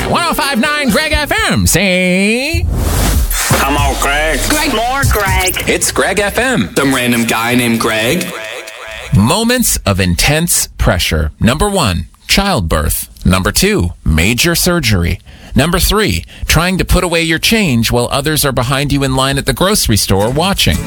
105.9 Greg FM. Say... Come on, Greg. More Greg. It's Greg FM. Some random guy named Greg. Moments of intense pressure. Number 1, childbirth. Number 2, major surgery. Number 3, trying to put away your change while others are behind you in line at the grocery store watching.